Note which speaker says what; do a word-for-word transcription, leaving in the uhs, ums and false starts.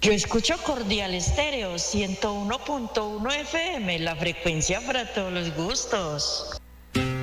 Speaker 1: Yo escucho Cordial Estéreo ciento uno punto uno F M, la frecuencia para todos los gustos.